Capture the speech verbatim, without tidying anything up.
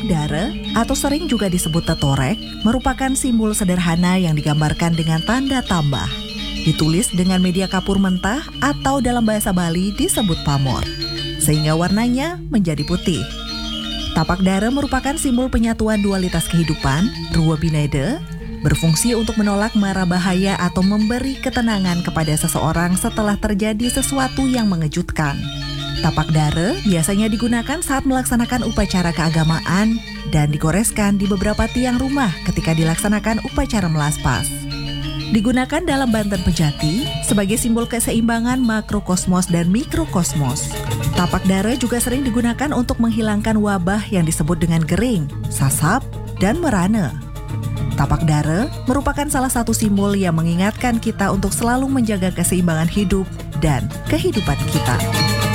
dare, atau sering juga disebut tetorek, merupakan simbol sederhana yang digambarkan dengan tanda tambah. Ditulis dengan media kapur mentah atau dalam bahasa Bali disebut pamor, sehingga warnanya menjadi putih. Tapak dare merupakan simbol penyatuan dualitas kehidupan, ruwa binede, berfungsi untuk menolak mara bahaya atau memberi ketenangan kepada seseorang setelah terjadi sesuatu yang mengejutkan. Tapak dare biasanya digunakan saat melaksanakan upacara keagamaan dan digoreskan di beberapa tiang rumah ketika dilaksanakan upacara melaspas. Digunakan dalam Banten Pejati sebagai simbol keseimbangan makrokosmos dan mikrokosmos. Tapak dare juga sering digunakan untuk menghilangkan wabah yang disebut dengan gering, sasap, dan merana. Tapak dare merupakan salah satu simbol yang mengingatkan kita untuk selalu menjaga keseimbangan hidup dan kehidupan kita.